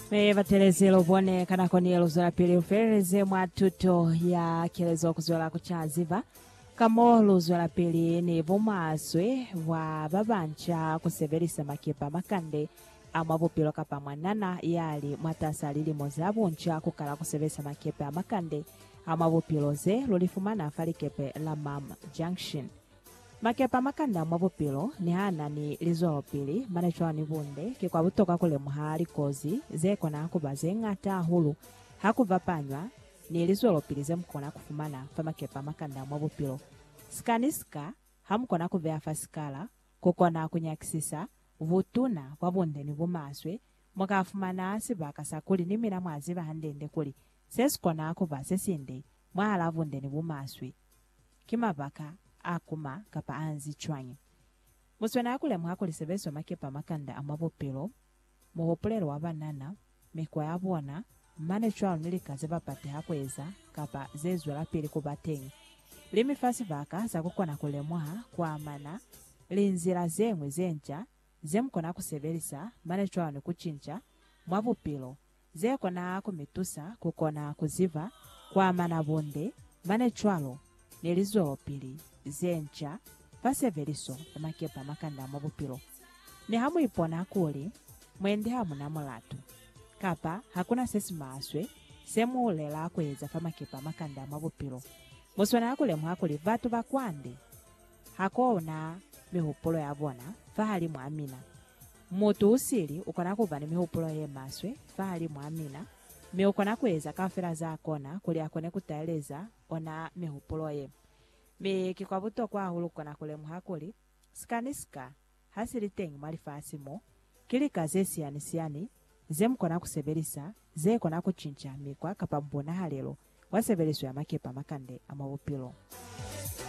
Mevaterezelo bone kana konielo za pili ufereze mwatuto ya kielezo kuzola kuchaziva kamo luzola pili ni bumaswe wa babancha kuseverisa makepa makande amabupilo kapa mwanana yali mwatasa lili mozabuncha kukala kuseverisa makepa makande amabupilo ze lulifumana afalikepe la Mam Junction. Makepa makanda mwabupilo ni hana ni lizolo pili manechwa ni bunde kikwa butoka kule muhali kozi zeko na kuba zengata hulu hakuva panywa ni lizolo pili zemkona kufumana fa makepa makanda mwabupilo skaniska hamkona kuvea fasikala kukona kunyakisisa vutuna kwa bunde ni bumaswe mwakafumana asibaka sakuli ni mina mwaziva handende kuli sesikona kuba sesinde mwahala bunde ni bumaswe kimabaka akuma kapa anzi chwanyi muswena akule mwakuli sebeso makepa makanda amabopelo muhopulelo wabanana mikwa yabona mane chwalo nilikaze bapate hakweza kapa zezwe la pili kubatengi limi fasi baka zakukona kulemwa kwa amana linzira zemwe zenja zemkona kuseberisa mane chwalo nikuchincha mwabupilo zekona kumitusa kukona kuziva kwa amana bonde mane chwalo nilizolo pili zencha paseveriso makepa makanda mwabupilo ni hamu ipona kuli mwende hamu na mulatu kapa hakuna sesi maswe semu ulela kweza fa makepa makanda mwabupilo muswana yakule mwakuli vatu bakwande hakona mihupulo yabona fahali mwamina mutu usili ukona kubani mihupulo ye maswe fahali mwamina mi ukona kweza kafira za akona kuli akone kutaeleza ona mihupulo ye me kikwabuto kwa huluko na kule muhakuli skaniska hasiritengi malifasimo kilika zesianisiani zemkona kuseberisa zekona kuchincha mikwa kapambona halelo wasebereso ya makepa makande amabupilo.